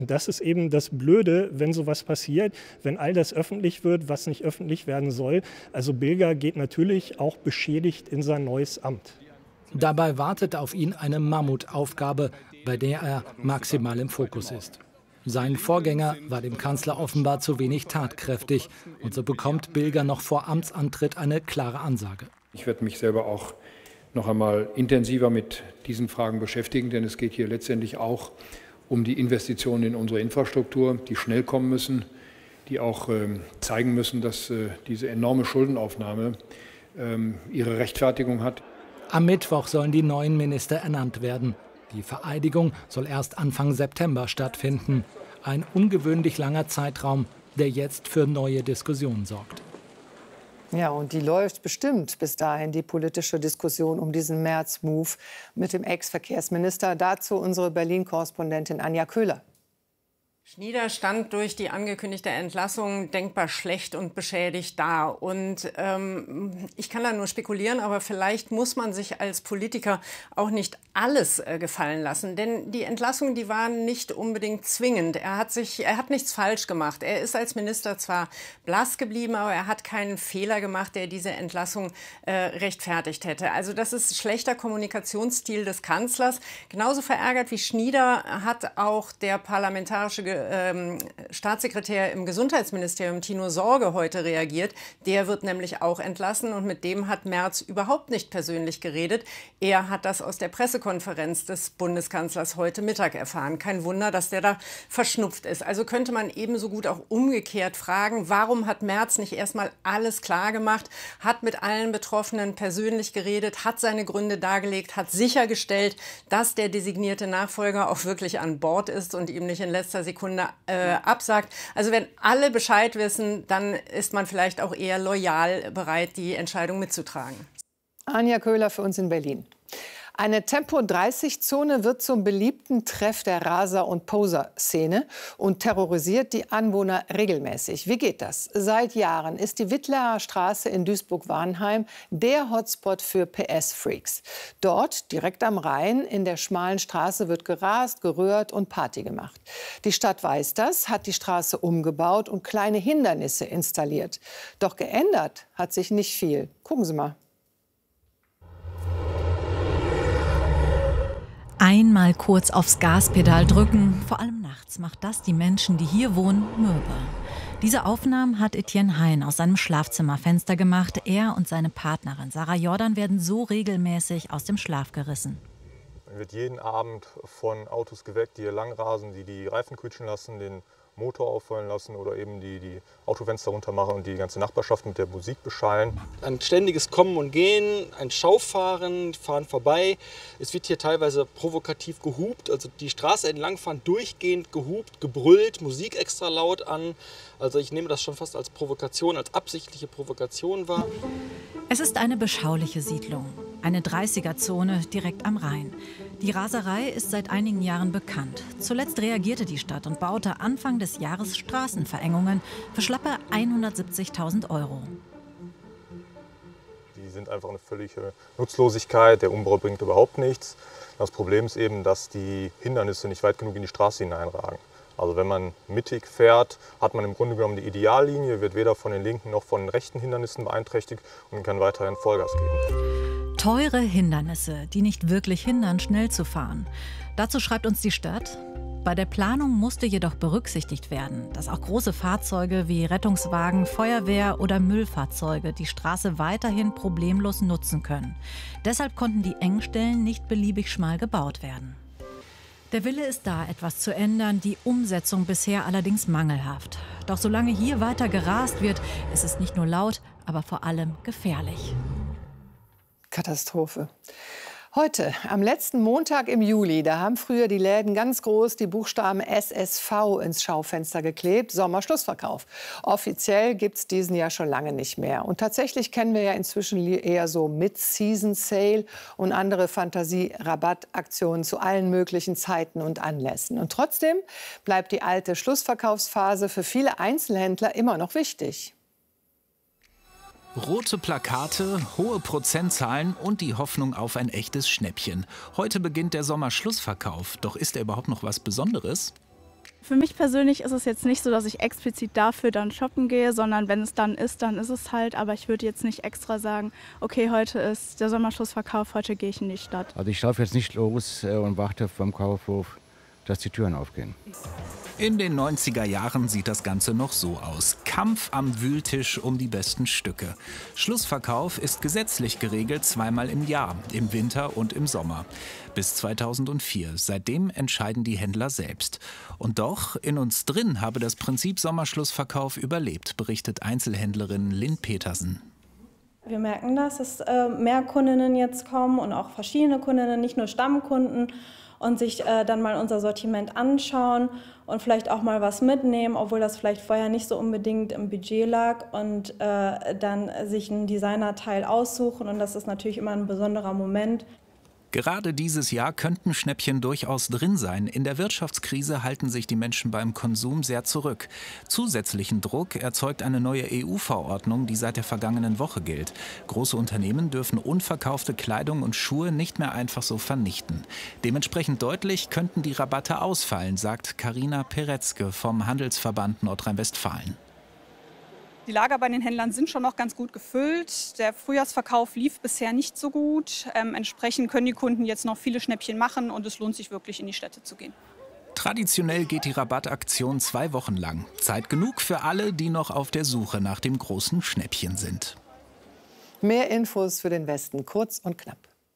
Und das ist eben das Blöde, wenn sowas passiert, wenn all das öffentlich wird, was nicht öffentlich werden soll. Also Bilger geht natürlich auch beschädigt in sein neues Amt. Dabei wartet auf ihn eine Mammutaufgabe, bei der er maximal im Fokus ist. Sein Vorgänger war dem Kanzler offenbar zu wenig tatkräftig. Und so bekommt Bilger noch vor Amtsantritt eine klare Ansage. Ich werde mich selber auch noch einmal intensiver mit diesen Fragen beschäftigen, denn es geht hier letztendlich auch um die Investitionen in unsere Infrastruktur, die schnell kommen müssen, die auch zeigen müssen, dass diese enorme Schuldenaufnahme ihre Rechtfertigung hat. Am Mittwoch sollen die neuen Minister ernannt werden. Die Vereidigung soll erst Anfang September stattfinden. Ein ungewöhnlich langer Zeitraum, der jetzt für neue Diskussionen sorgt. Ja, und die läuft bestimmt bis dahin, die politische Diskussion um diesen März-Move mit dem Ex-Verkehrsminister. Dazu unsere Berlin-Korrespondentin Anja Köhler. Schnieder stand durch die angekündigte Entlassung denkbar schlecht und beschädigt da. Und ich kann da nur spekulieren, aber vielleicht muss man sich als Politiker auch nicht alles gefallen lassen. Denn die Entlassung, die war nicht unbedingt zwingend. Er hat nichts falsch gemacht. Er ist als Minister zwar blass geblieben, aber er hat keinen Fehler gemacht, der diese Entlassung rechtfertigt hätte. Also das ist schlechter Kommunikationsstil des Kanzlers. Genauso verärgert wie Schnieder hat auch der parlamentarische Staatssekretär im Gesundheitsministerium Tino Sorge heute reagiert. Der wird nämlich auch entlassen und mit dem hat Merz überhaupt nicht persönlich geredet. Er hat das aus der Pressekonferenz des Bundeskanzlers heute Mittag erfahren. Kein Wunder, dass der da verschnupft ist. Also könnte man ebenso gut auch umgekehrt fragen, warum hat Merz nicht erstmal alles klar gemacht, hat mit allen Betroffenen persönlich geredet, hat seine Gründe dargelegt, hat sichergestellt, dass der designierte Nachfolger auch wirklich an Bord ist und ihm nicht in letzter Sekunde absagt. Also wenn alle Bescheid wissen, dann ist man vielleicht auch eher loyal bereit, die Entscheidung mitzutragen. Anja Köhler für uns in Berlin. Eine Tempo-30-Zone wird zum beliebten Treff der Raser- und Poser-Szene und terrorisiert die Anwohner regelmäßig. Wie geht das? Seit Jahren ist die Wittlaer Straße in Duisburg-Warnheim der Hotspot für PS-Freaks. Dort, direkt am Rhein, in der schmalen Straße wird gerast, gerührt und Party gemacht. Die Stadt weiß das, hat die Straße umgebaut und kleine Hindernisse installiert. Doch geändert hat sich nicht viel. Gucken Sie mal. Einmal kurz aufs Gaspedal drücken, vor allem nachts macht das die Menschen, die hier wohnen, mürbe. Diese Aufnahmen hat Etienne Hein aus seinem Schlafzimmerfenster gemacht. Er und seine Partnerin Sarah Jordan werden so regelmäßig aus dem Schlaf gerissen. Man wird jeden Abend von Autos geweckt, die hier langrasen, die Reifen quietschen lassen, den Motor auffallen lassen oder eben die Autofenster runter machen und die ganze Nachbarschaft mit der Musik beschallen. Ein ständiges Kommen und Gehen, ein Schaufahren, fahren vorbei. Es wird hier teilweise provokativ gehupt, also die Straße entlang fahren durchgehend gehupt, gebrüllt, Musik extra laut an. Also ich nehme das schon fast als Provokation, als absichtliche Provokation wahr. Es ist eine beschauliche Siedlung, eine 30er-Zone direkt am Rhein. Die Raserei ist seit einigen Jahren bekannt. Zuletzt reagierte die Stadt und baute Anfang des Jahres Straßenverengungen für schlappe 170.000 €. Die sind einfach eine völlige Nutzlosigkeit, der Umbau bringt überhaupt nichts. Das Problem ist eben, dass die Hindernisse nicht weit genug in die Straße hineinragen. Also wenn man mittig fährt, hat man im Grunde genommen die Ideallinie, wird weder von den linken noch von den rechten Hindernissen beeinträchtigt und kann weiterhin Vollgas geben. Teure Hindernisse, die nicht wirklich hindern, schnell zu fahren. Dazu schreibt uns die Stadt: Bei der Planung musste jedoch berücksichtigt werden, dass auch große Fahrzeuge wie Rettungswagen, Feuerwehr oder Müllfahrzeuge die Straße weiterhin problemlos nutzen können. Deshalb konnten die Engstellen nicht beliebig schmal gebaut werden. Der Wille ist da, etwas zu ändern, die Umsetzung bisher allerdings mangelhaft. Doch solange hier weiter gerast wird, ist es nicht nur laut, aber vor allem gefährlich. Katastrophe. Heute, am letzten Montag im Juli, da haben früher die Läden ganz groß die Buchstaben SSV ins Schaufenster geklebt, Sommerschlussverkauf. Offiziell gibt es diesen ja schon lange nicht mehr. Und tatsächlich kennen wir ja inzwischen eher so Mid-Season-Sale und andere Fantasie-Rabattaktionen zu allen möglichen Zeiten und Anlässen. Und trotzdem bleibt die alte Schlussverkaufsphase für viele Einzelhändler immer noch wichtig. Rote Plakate, hohe Prozentzahlen und die Hoffnung auf ein echtes Schnäppchen. Heute beginnt der Sommerschlussverkauf. Doch ist er überhaupt noch was Besonderes? Für mich persönlich ist es jetzt nicht so, dass ich explizit dafür dann shoppen gehe, sondern wenn es dann ist es halt. Aber ich würde jetzt nicht extra sagen, okay, heute ist der Sommerschlussverkauf, heute gehe ich in die Stadt. Also ich laufe jetzt nicht los und warte vom Kaufhof, dass die Türen aufgehen. In den 90er Jahren sieht das Ganze noch so aus. Kampf am Wühltisch um die besten Stücke. Schlussverkauf ist gesetzlich geregelt zweimal im Jahr, im Winter und im Sommer. Bis 2004. Seitdem entscheiden die Händler selbst. Und doch, in uns drin habe das Prinzip Sommerschlussverkauf überlebt, berichtet Einzelhändlerin Lynn Petersen. Wir merken, dass es mehr Kundinnen jetzt kommen und auch verschiedene Kundinnen, nicht nur Stammkunden, und sich dann mal unser Sortiment anschauen und vielleicht auch mal was mitnehmen, obwohl das vielleicht vorher nicht so unbedingt im Budget lag, und dann sich einen Designerteil aussuchen, und das ist natürlich immer ein besonderer Moment. Gerade dieses Jahr könnten Schnäppchen durchaus drin sein. In der Wirtschaftskrise halten sich die Menschen beim Konsum sehr zurück. Zusätzlichen Druck erzeugt eine neue EU-Verordnung, die seit der vergangenen Woche gilt. Große Unternehmen dürfen unverkaufte Kleidung und Schuhe nicht mehr einfach so vernichten. Dementsprechend deutlich könnten die Rabatte ausfallen, sagt Carina Peretzke vom Handelsverband Nordrhein-Westfalen. Die Lager bei den Händlern sind schon noch ganz gut gefüllt. Der Frühjahrsverkauf lief bisher nicht so gut. Entsprechend können die Kunden jetzt noch viele Schnäppchen machen, und es lohnt sich wirklich, in die Städte zu gehen. Traditionell geht die Rabattaktion 2 Wochen lang. Zeit genug für alle, die noch auf der Suche nach dem großen Schnäppchen sind. Mehr Infos für den Westen, kurz und knapp.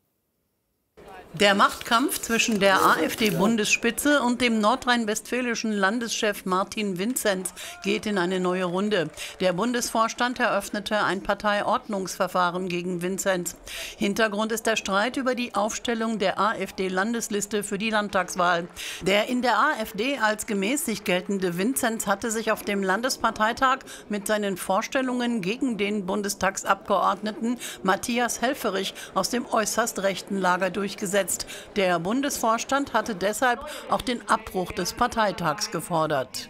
Der Machtkampf zwischen der AfD-Bundesspitze und dem nordrhein-westfälischen Landeschef Martin Vinzenz geht in eine neue Runde. Der Bundesvorstand eröffnete ein Parteiordnungsverfahren gegen Vinzenz. Hintergrund ist der Streit über die Aufstellung der AfD-Landesliste für die Landtagswahl. Der in der AfD als gemäßigt geltende Vinzenz hatte sich auf dem Landesparteitag mit seinen Vorstellungen gegen den Bundestagsabgeordneten Matthias Helfferich aus dem äußerst rechten Lager durchgesetzt. Der Bundesvorstand hatte deshalb auch den Abbruch des Parteitags gefordert.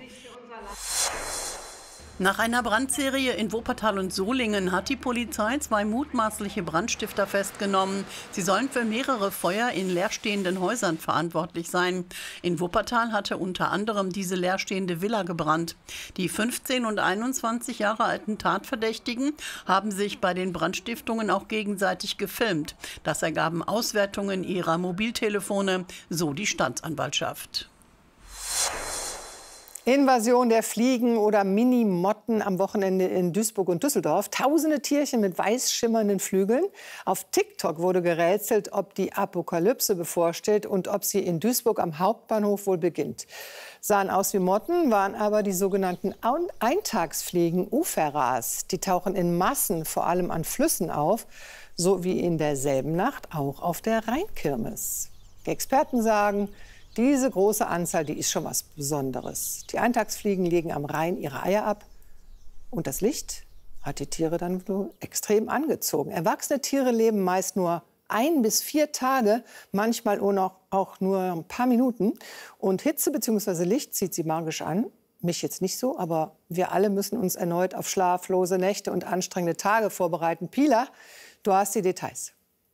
Nach einer Brandserie in Wuppertal und Solingen hat die Polizei 2 mutmaßliche Brandstifter festgenommen. Sie sollen für mehrere Feuer in leerstehenden Häusern verantwortlich sein. In Wuppertal hatte unter anderem diese leerstehende Villa gebrannt. Die 15 und 21 Jahre alten Tatverdächtigen haben sich bei den Brandstiftungen auch gegenseitig gefilmt. Das ergaben Auswertungen ihrer Mobiltelefone, so die Staatsanwaltschaft. Invasion der Fliegen oder Mini-Motten am Wochenende in Duisburg und Düsseldorf. Tausende Tierchen mit weiß schimmernden Flügeln. Auf TikTok wurde gerätselt, ob die Apokalypse bevorsteht und ob sie in Duisburg am Hauptbahnhof wohl beginnt. Sahen aus wie Motten, waren aber die sogenannten Eintagsfliegen Uferas. Die tauchen in Massen vor allem an Flüssen auf, so wie in derselben Nacht auch auf der Rheinkirmes. Die Experten sagen, diese große Anzahl, die ist schon was Besonderes. Die Eintagsfliegen legen am Rhein ihre Eier ab. Und das Licht hat die Tiere dann extrem angezogen. Erwachsene Tiere leben meist nur 1 bis 4 Tage, manchmal auch nur ein paar Minuten. Und Hitze bzw. Licht zieht sie magisch an. Mich jetzt nicht so, aber wir alle müssen uns erneut auf schlaflose Nächte und anstrengende Tage vorbereiten. Pila, du hast die Details.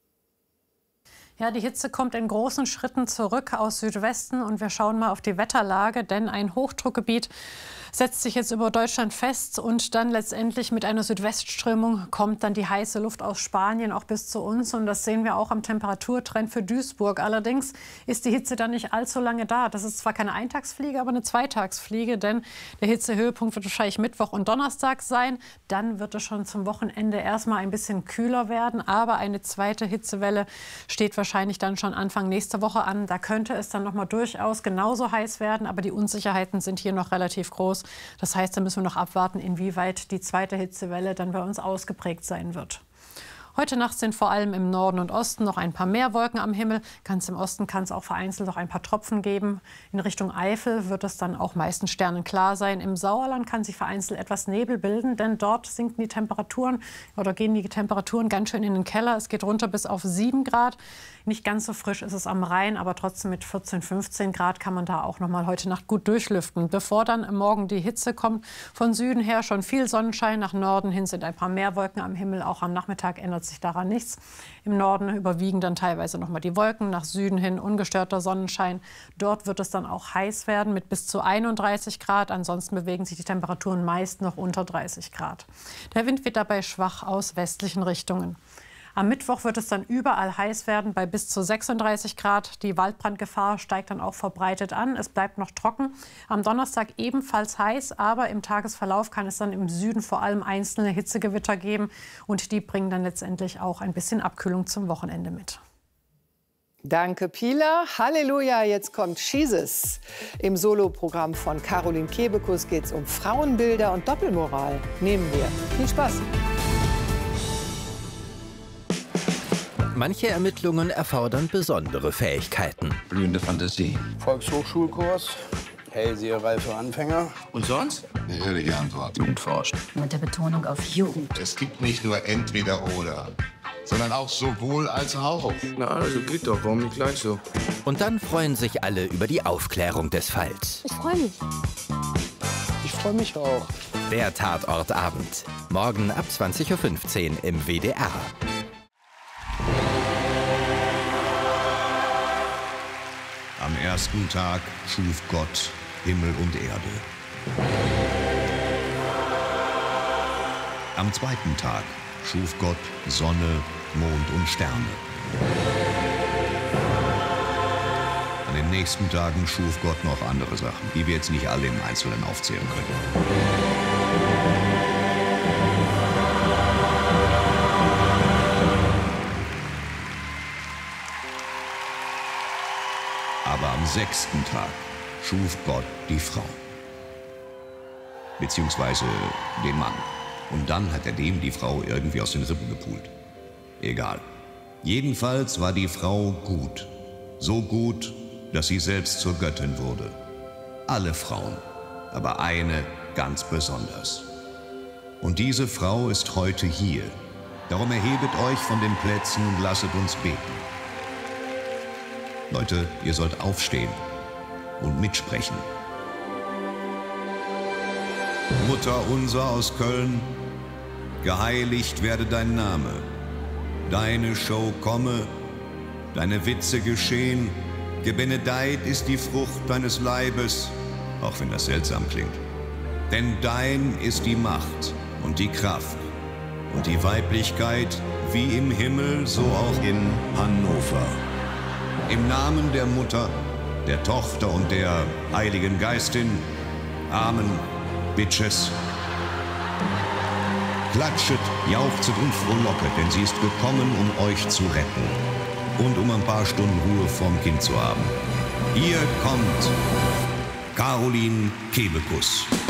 Ja, die Hitze kommt in großen Schritten zurück aus Südwesten, und wir schauen mal auf die Wetterlage, denn ein Hochdruckgebiet setzt sich jetzt über Deutschland fest, und dann letztendlich mit einer Südwestströmung kommt dann die heiße Luft aus Spanien auch bis zu uns, und das sehen wir auch am Temperaturtrend für Duisburg. Allerdings ist die Hitze dann nicht allzu lange da. Das ist zwar keine Eintagsfliege, aber eine Zweitagsfliege, denn der Hitzehöhepunkt wird wahrscheinlich Mittwoch und Donnerstag sein. Dann wird es schon zum Wochenende erstmal ein bisschen kühler werden, aber eine zweite Hitzewelle steht wahrscheinlich dann schon Anfang nächster Woche an. Da könnte es dann noch mal durchaus genauso heiß werden, aber die Unsicherheiten sind hier noch relativ groß. Das heißt, da müssen wir noch abwarten, inwieweit die zweite Hitzewelle dann bei uns ausgeprägt sein wird. Heute Nacht sind vor allem im Norden und Osten noch ein paar mehr Wolken am Himmel. Ganz im Osten kann es auch vereinzelt noch ein paar Tropfen geben. In Richtung Eifel wird es dann auch meistens sternenklar sein. Im Sauerland kann sich vereinzelt etwas Nebel bilden, denn dort sinken die Temperaturen oder gehen die Temperaturen ganz schön in den Keller. Es geht runter bis auf 7 Grad. Nicht ganz so frisch ist es am Rhein, aber trotzdem mit 14, 15 Grad kann man da auch noch mal heute Nacht gut durchlüften. Bevor dann morgen die Hitze kommt, von Süden her schon viel Sonnenschein, nach Norden hin sind ein paar mehr Wolken am Himmel. Auch am Nachmittag ändert ändert sich daran nichts. Im Norden überwiegen dann teilweise noch mal die Wolken, nach Süden hin ungestörter Sonnenschein. Dort wird es dann auch heiß werden mit bis zu 31 Grad. Ansonsten bewegen sich die Temperaturen meist noch unter 30 Grad. Der Wind wird dabei schwach aus westlichen Richtungen. Am Mittwoch wird es dann überall heiß werden bei bis zu 36 Grad. Die Waldbrandgefahr steigt dann auch verbreitet an. Es bleibt noch trocken. Am Donnerstag ebenfalls heiß, aber im Tagesverlauf kann es dann im Süden vor allem einzelne Hitzegewitter geben. Und die bringen dann letztendlich auch ein bisschen Abkühlung zum Wochenende mit. Danke, Pila. Halleluja, jetzt kommt Jesus. Im Soloprogramm von Caroline Kebekus geht es um Frauenbilder und Doppelmoral. Nehmen wir. Viel Spaß. Manche Ermittlungen erfordern besondere Fähigkeiten. Blühende Fantasie. Volkshochschulkurs, Hellseherei für Anfänger. Und sonst? Eine ehrliche Antwort. Jugend forscht. Mit der Betonung auf Jugend. Es gibt nicht nur entweder oder, sondern auch sowohl als auch. Na, also geht doch, warum nicht gleich so? Und dann freuen sich alle über die Aufklärung des Falls. Ich freue mich. Ich freue mich auch. Der Tatortabend. Morgen ab 20:15 Uhr im WDR. Am ersten Tag schuf Gott Himmel und Erde. Am zweiten Tag schuf Gott Sonne, Mond und Sterne. An den nächsten Tagen schuf Gott noch andere Sachen, die wir jetzt nicht alle im Einzelnen aufzählen können. Aber am sechsten Tag schuf Gott die Frau. Beziehungsweise den Mann. Und dann hat er dem die Frau irgendwie aus den Rippen gepult. Egal. Jedenfalls war die Frau gut. So gut, dass sie selbst zur Göttin wurde. Alle Frauen, aber eine ganz besonders. Und diese Frau ist heute hier. Darum erhebet euch von den Plätzen und lasset uns beten. Leute, ihr sollt aufstehen und mitsprechen. Mutter unser aus Köln, geheiligt werde dein Name. Deine Show komme, deine Witze geschehen. Gebenedeit ist die Frucht deines Leibes, auch wenn das seltsam klingt. Denn dein ist die Macht und die Kraft und die Weiblichkeit, wie im Himmel, so auch in Hannover. Im Namen der Mutter, der Tochter und der Heiligen Geistin. Amen, Bitches. Klatschet, jauchzet und frohlocket, denn sie ist gekommen, um euch zu retten. Und um ein paar Stunden Ruhe vorm Kind zu haben. Hier kommt Caroline Kebekus.